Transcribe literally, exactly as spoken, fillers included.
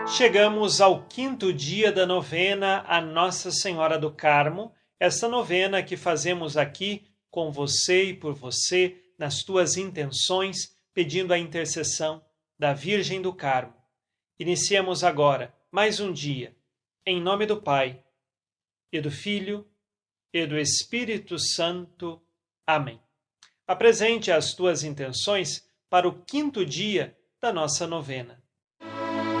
Chegamos ao quinto dia da novena a Nossa Senhora do Carmo, essa novena que fazemos aqui com você e por você, nas tuas intenções, pedindo a intercessão da Virgem do Carmo. Iniciemos agora mais um dia, em nome do Pai, e do Filho, e do Espírito Santo. Amém. Apresente as tuas intenções para o quinto dia da nossa novena.